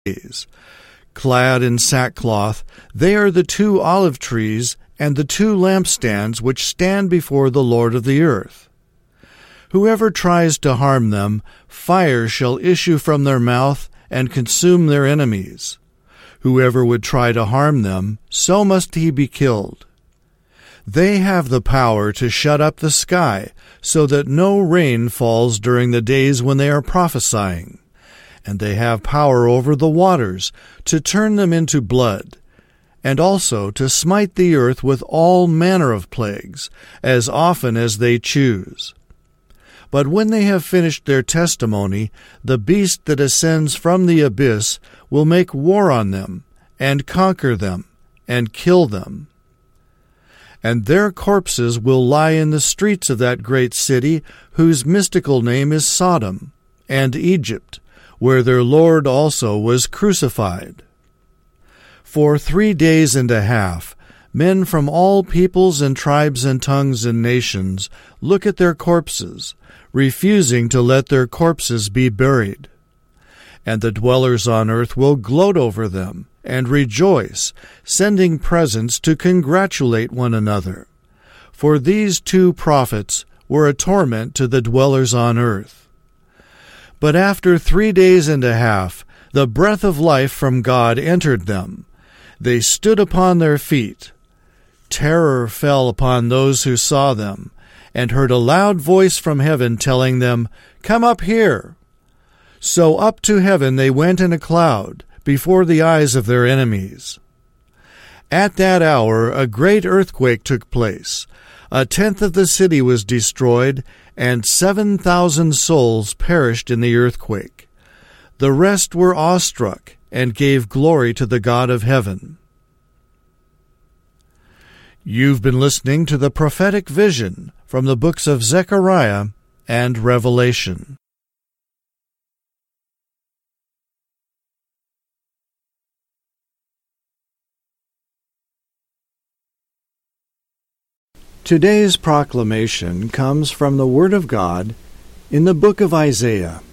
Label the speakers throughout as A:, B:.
A: days. Clad in sackcloth, they are the 2 olive trees and the 2 lampstands which stand before the Lord of the earth. Whoever tries to harm them, fire shall issue from their mouth and consume their enemies. Whoever would try to harm them, so must he be killed. They have the power to shut up the sky, so that no rain falls during the days when they are prophesying. And they have power over the waters, to turn them into blood, and also to smite the earth with all manner of plagues, as often as they choose. But when they have finished their testimony, the beast that ascends from the abyss will make war on them, and conquer them, and kill them. And their corpses will lie in the streets of that great city, whose mystical name is Sodom, and Egypt, where their Lord also was crucified. For 3 days and a half, men from all peoples and tribes and tongues and nations look at their corpses, refusing to let their corpses be buried. And the dwellers on earth will gloat over them, and rejoice, sending presents to congratulate one another. For these 2 prophets were a torment to the dwellers on earth. But after 3 days and a half, the breath of life from God entered them. They stood upon their feet. Terror fell upon those who saw them, and heard a loud voice from heaven telling them, "Come up here." So up to heaven they went in a cloud, before the eyes of their enemies. At that hour a great earthquake took place. 1/10 of the city was destroyed, and 7,000 souls perished in the earthquake. The rest were awestruck, and gave glory to the God of heaven. You've been listening to the prophetic vision from the books of Zechariah and Revelation. Today's proclamation comes from the Word of God in the book of Isaiah.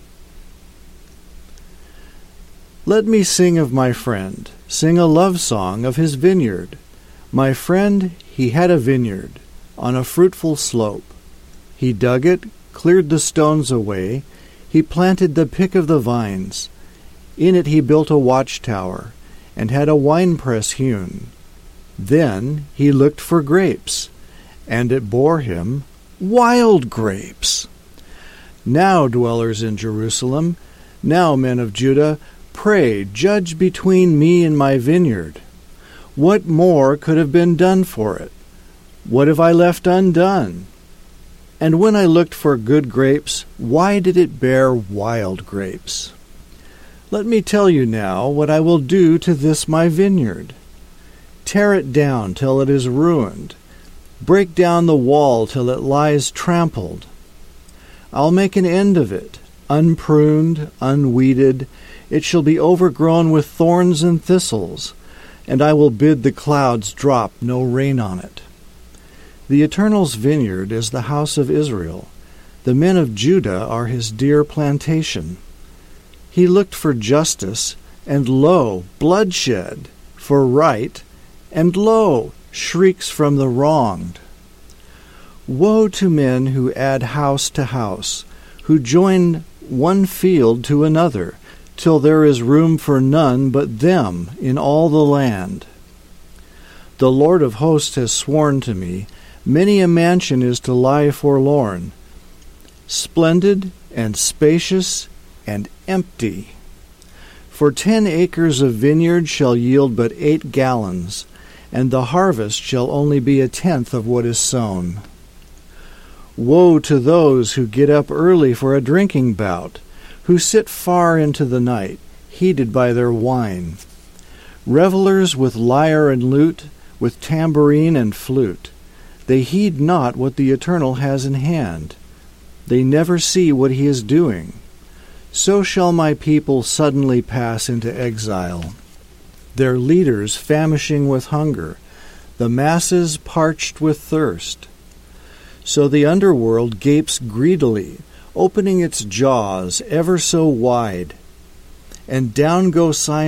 A: Let me sing of my friend, sing a love song of his vineyard. My friend, he had a vineyard on a fruitful slope. He dug it, cleared the stones away, he planted the pick of the vines. In it he built a watchtower, and had a winepress hewn. Then he looked for grapes, and it bore him wild grapes. Now, dwellers in Jerusalem, now, men of Judah, pray, judge between me and my vineyard. What more could have been done for it? What have I left undone? And when I looked for good grapes, why did it bear wild grapes? Let me tell you now what I will do to this my vineyard. Tear it down till it is ruined. Break down the wall till it lies trampled. I'll make an end of it, unpruned, unweeded. It shall be overgrown with thorns and thistles, and I will bid the clouds drop no rain on it. The Eternal's vineyard is the house of Israel. The men of Judah are his dear plantation. He looked for justice, and lo, bloodshed, for right, and lo, shrieks from the wronged. Woe to men who add house to house, who join one field to another, till there is room for none but them in all the land. The Lord of hosts has sworn to me, many a mansion is to lie forlorn, splendid and spacious and empty. For 10 acres of vineyard shall yield but 8 gallons, and the harvest shall only be 1/10 of what is sown. Woe to those who get up early for a drinking bout, who sit far into the night, heated by their wine. Revelers with lyre and lute, with tambourine and flute. They heed not what the Eternal has in hand. They never see what he is doing. So shall my people suddenly pass into exile, their leaders famishing with hunger, the masses parched with thirst. So the underworld gapes greedily, opening its jaws ever so wide, and down go scientists